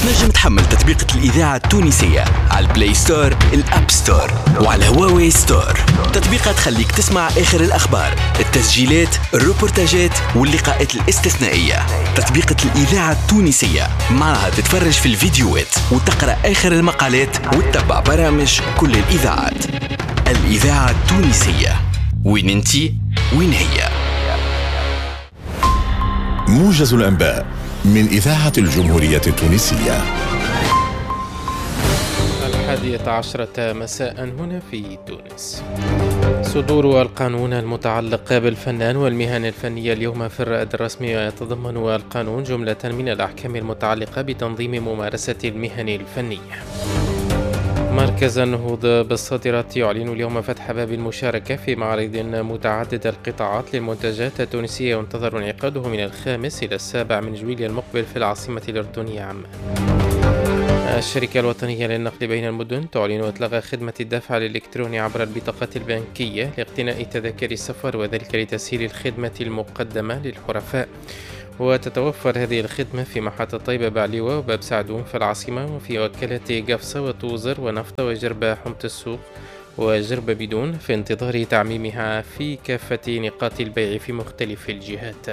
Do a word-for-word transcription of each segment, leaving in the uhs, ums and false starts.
تنجم تحمل تطبيقة الإذاعة التونسية على البلاي ستور، الأب ستور، وعلى هواوي ستور. تطبيقات تخليك تسمع آخر الأخبار، التسجيلات، الروبورتاجات واللقاءات الاستثنائية. تطبيقة الإذاعة التونسية معها تتفرج في الفيديوهات وتقرأ آخر المقالات وتتبع برامج كل الإذاعات. الإذاعة التونسية، وين انتي وين هي. موجز الأنباء من إذاعة الجمهورية التونسية. الحادية عشرة مساء هنا في تونس. صدور القانون المتعلق بالفنان والمهن الفنية اليوم في الرائد الرسمي، يتضمن القانون جملة من الأحكام المتعلقة بتنظيم ممارسة المهن الفنية. مركز النهوض بالصادرات يعلن اليوم فتح باب المشاركة في معرض متعدد القطاعات للمنتجات التونسية، ينتظر انعقاده من الخامس إلى السابع من جويلية المقبل في العاصمة الأردنية عمان. الشركة الوطنية للنقل بين المدن تعلن إطلاق خدمة الدفع الإلكتروني عبر البطاقات البنكية لاقتناء تذاكر السفر، وذلك لتسهيل الخدمة المقدمة للحرفاء. وتتوفر هذه الخدمة في محطة طيبة بعليوة وباب سعدون في العاصمة، وفي وكالات قفصة وتوزر ونفطة وجربة حمة السوق وجربة بدون، في انتظار تعميمها في كافة نقاط البيع في مختلف الجهات.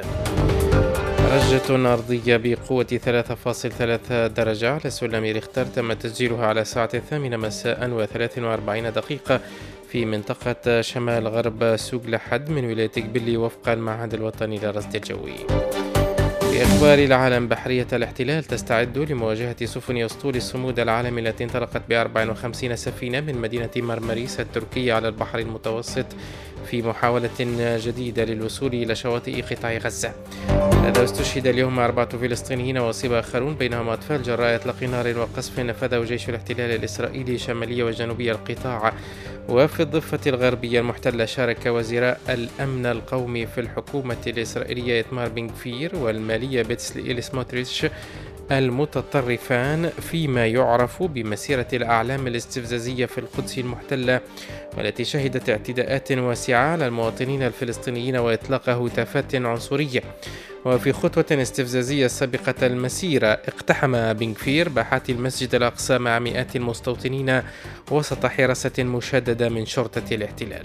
رجة أرضية بقوة ثلاثة فاصلة ثلاثة درجة على سلم ريختر تم تسجيلها على الساعة الثامنة مساء وثلاث وأربعين دقيقة في منطقة شمال غرب سوق لحد من ولاية قبلي، وفق المعهد الوطني للرصد الجوي. في أخبار العالم، بحرية الاحتلال تستعد لمواجهة سفن أسطول الصمود العالمي التي انطلقت ب أربع وخمسين سفينة من مدينة مرمريس التركية على البحر المتوسط في محاولة جديدة للوصول إلى شواطئ قطاع غزة. هذا استشهد اليوم أربعة فلسطينيين وأصيب آخرون بينهم أطفال جراء إطلاق نار وقصف نفذه جيش الاحتلال الإسرائيلي شمالي وجنوبي القطاع. وفي الضفة الغربية المحتلة شارك وزيراء الأمن القومي في الحكومة الإسرائيلية إتمار بن غفير والمالية بيتسليل سموتريتش المتطرفان فيما يعرف بمسيرة الأعلام الاستفزازية في القدس المحتلة، والتي شهدت اعتداءات واسعة على المواطنين الفلسطينيين وإطلاق هتافات عنصرية. وفي خطوة استفزازية سابقة المسيرة، اقتحم بن غفير باحات المسجد الأقصى مع مئات المستوطنين وسط حراسة مشددة من شرطة الاحتلال.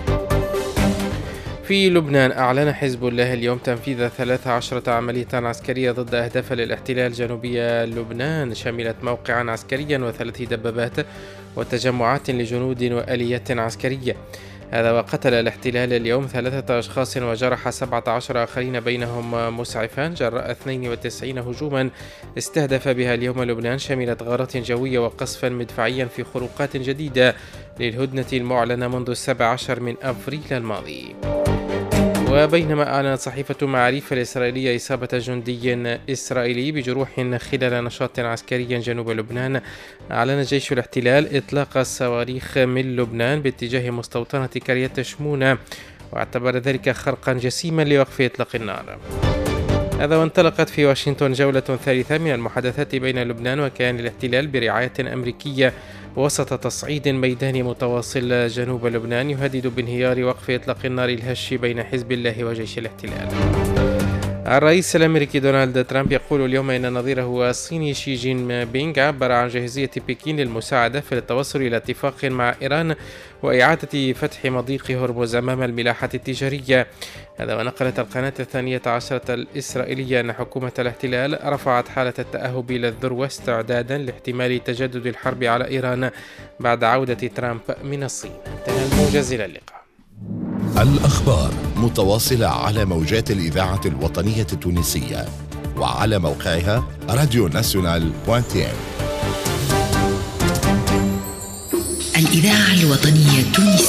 في لبنان، أعلن حزب الله اليوم تنفيذ ثلاث عشرة عملية عسكرية ضد أهداف للاحتلال جنوبي لبنان، شملت موقعا عسكريا وثلاث دبابات وتجمعات لجنود وآليات عسكرية. هذا وقتل الاحتلال اليوم ثلاثة أشخاص وجرح سبعة عشر آخرين بينهم مسعفان جراء اثنين وتسعين هجوما استهدف بها اليوم لبنان، شملت غارات جوية وقصفا مدفعيا في خروقات جديدة للهدنة المعلنة منذ السابع عشر من أبريل الماضي. وبينما أعلنت صحيفة معاريف الإسرائيلية إصابة جندي إسرائيلي بجروح خلال نشاط عسكري جنوب لبنان، أعلن جيش الاحتلال إطلاق الصواريخ من لبنان باتجاه مستوطنة كريات شمونة، واعتبر ذلك خرقا جسيما لوقف إطلاق النار. هذا وانطلقت في واشنطن جولة ثالثة من المحادثات بين لبنان وكيان الاحتلال برعاية أمريكية وسط تصعيد ميداني متواصل جنوب لبنان يهدد بانهيار وقف إطلاق النار الهش بين حزب الله وجيش الاحتلال. الرئيس الأمريكي دونالد ترامب يقول اليوم إن نظيره الصيني شي جين بينغ عبر عن جاهزية بكين للمساعدة في التوصل إلى اتفاق مع إيران وإعادة فتح مضيق هرمز أمام الملاحة التجارية. هذا ونقلت القناة الثانية عشرة الإسرائيلية أن حكومة الاحتلال رفعت حالة التأهب إلى الذروة استعدادا لاحتمال تجدد الحرب على إيران بعد عودة ترامب من الصين. انتهى الموجز، إلى اللقاء. الأخبار متواصلة على موجات الإذاعة الوطنية التونسية وعلى موقعها راديو ناسيونال دوت ام. الإذاعة الوطنية التونسية.